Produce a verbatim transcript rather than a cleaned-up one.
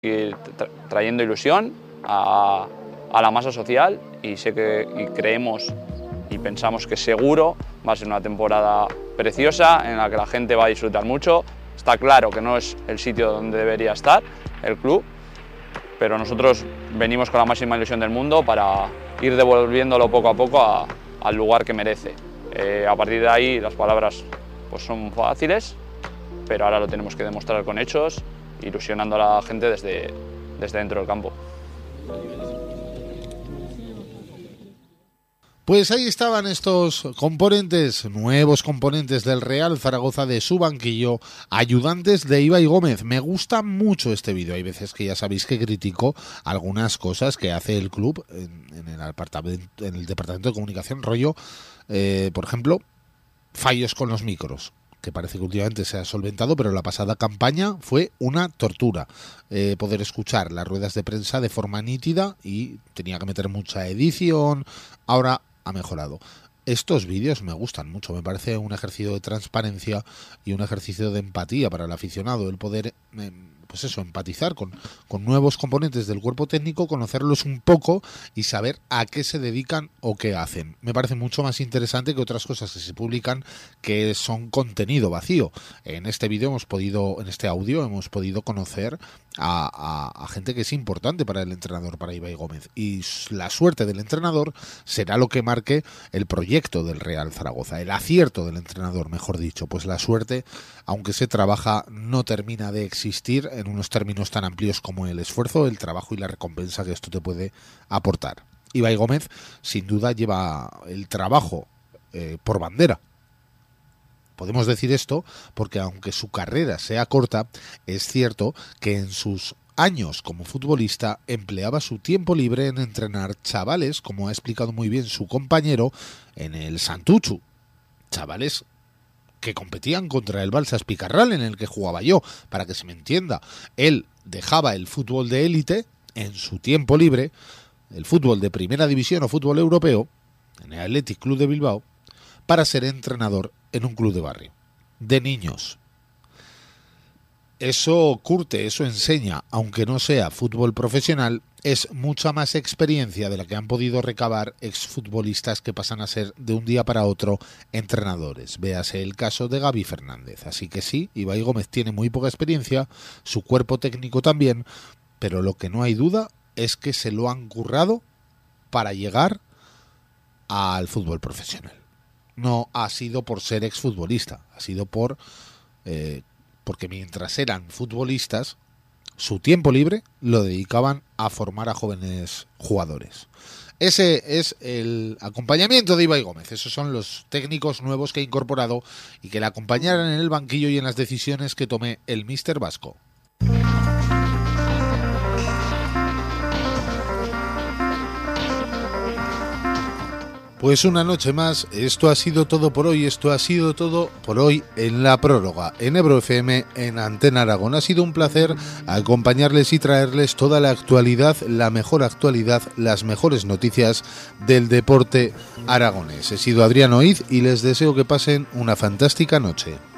ir tra trayendo ilusión a, a la masa social y sé que y creemos y pensamos que seguro va a ser una temporada preciosa en la que la gente va a disfrutar mucho. Está claro que no es el sitio donde debería estar el club, pero nosotros venimos con la máxima ilusión del mundo para ir devolviéndolo poco a poco a, al lugar que merece. Eh, a partir de ahí las palabras pues son fáciles, pero ahora lo tenemos que demostrar con hechos, ilusionando a la gente desde, desde dentro del campo. Pues ahí estaban estos componentes, nuevos componentes del Real Zaragoza de su banquillo, ayudantes de Ibai Gómez. Me gusta mucho este vídeo. Hay veces que ya sabéis que critico algunas cosas que hace el club en, en, el, apartamento, en el departamento de comunicación, rollo, eh, por ejemplo, fallos con los micros, que parece que últimamente se ha solventado, pero la pasada campaña fue una tortura. Eh, poder escuchar las ruedas de prensa de forma nítida y tenía que meter mucha edición. Ahora ha mejorado. Estos vídeos me gustan mucho, me parece un ejercicio de transparencia y un ejercicio de empatía para el aficionado, el poder, eh, pues eso, empatizar con, con nuevos componentes del cuerpo técnico, conocerlos un poco y saber a qué se dedican o qué hacen. Me parece mucho más interesante que otras cosas que se publican que son contenido vacío. En este vídeo hemos podido, en este audio hemos podido conocer A, a, a gente que es importante para el entrenador, para Ibai Gómez, y la suerte del entrenador será lo que marque el proyecto del Real Zaragoza, el acierto del entrenador, mejor dicho. Pues la suerte, aunque se trabaja, no termina de existir en unos términos tan amplios como el esfuerzo, el trabajo y la recompensa que esto te puede aportar. Ibai Gómez sin duda lleva el trabajo eh, por bandera. Podemos decir esto porque aunque su carrera sea corta, es cierto que en sus años como futbolista empleaba su tiempo libre en entrenar chavales, como ha explicado muy bien su compañero, en el Santuchu. Chavales que competían contra el Balsas Picarral, en el que jugaba yo, para que se me entienda. Él dejaba el fútbol de élite en su tiempo libre, el fútbol de primera división o fútbol europeo, en el Athletic Club de Bilbao, para ser entrenador en un club de barrio, de niños. Eso curte, eso enseña, aunque no sea fútbol profesional, es mucha más experiencia de la que han podido recabar exfutbolistas que pasan a ser de un día para otro entrenadores. Véase el caso de Gaby Fernández. Así que sí, Ibai Gómez tiene muy poca experiencia, su cuerpo técnico también, pero lo que no hay duda es que se lo han currado para llegar al fútbol profesional. No ha sido por ser exfutbolista, ha sido por eh, porque mientras eran futbolistas, su tiempo libre lo dedicaban a formar a jóvenes jugadores. Ese es el acompañamiento de Ibai Gómez. Esos son los técnicos nuevos que ha incorporado y que le acompañaran en el banquillo y en las decisiones que tome el míster vasco. Pues una noche más, esto ha sido todo por hoy, esto ha sido todo por hoy en La Prórroga, en Ebro F M, en Antena Aragón. Ha sido un placer acompañarles y traerles toda la actualidad, la mejor actualidad, las mejores noticias del deporte aragonés. He sido Adrián Oiz y les deseo que pasen una fantástica noche.